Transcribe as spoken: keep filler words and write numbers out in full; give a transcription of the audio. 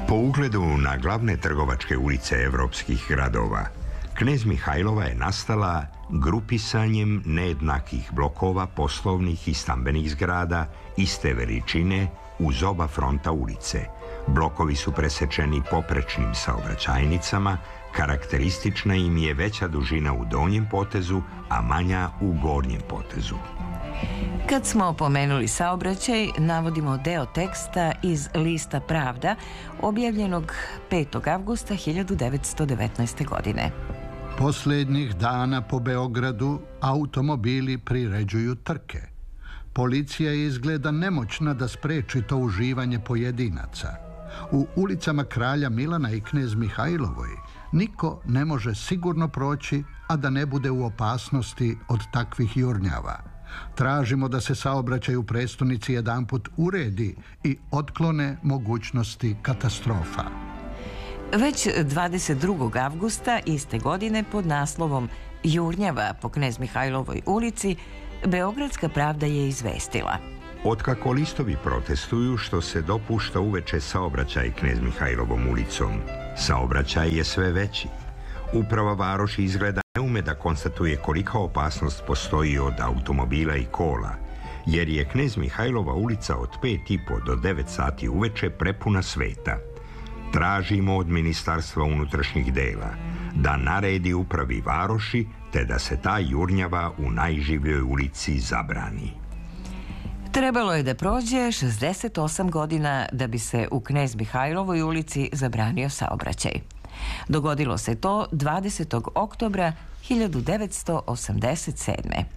Po ugledu na glavne trgovačke ulice evropskih gradova, Knez Mihajlova je nastala grupisanjem nejednakih blokova poslovnih i stambenih zgrada iste veličine uz oba fronta ulice. Blokovi su presečeni poprečnim saobraćajnicama, karakteristična im je veća dužina u donjem potezu, a manja u gornjem potezu. Kad smo pomenuli saobraćaj, navodimo deo teksta iz lista Pravda, objavljenog petog avgusta hiljadu devetsto devetnaeste. godine. Posljednjih dana po Beogradu automobili priređuju trke. Policija je izgleda nemoćna da spreči to uživanje pojedinaca. U ulicama Kralja Milana i Knez Mihajlovoj niko ne može sigurno proći, a da ne bude u opasnosti od takvih jurnjava. Tražimo da se saobraćaj u prestonici jedanput uredi i otklone mogućnosti katastrofa. Već dvadeset drugog avgusta iste godine pod naslovom Jurnjava po Knez Mihajlovoj ulici, Beogradska Pravda je izvestila: Otkako listovi protestuju što se dopušta uveče saobraćaj Knez Mihajlovom ulicom, saobraćaj je sve veći. Uprava varoši izgleda ne ume da konstatuje kolika opasnost postoji od automobila i kola, jer je Knez Mihajlova ulica od pet i po do devet sati uveče prepuna sveta. Tražimo od Ministarstva unutrašnjih dela da naredi upravi varoši, te da se ta jurnjava u najživljoj ulici zabrani. Trebalo je da prođe šezdeset osam godina da bi se u Knez Mihajlovoj ulici zabranio saobraćaj. Dogodilo se to dvadesetog oktobra hiljadu devetsto osamdeset sedme.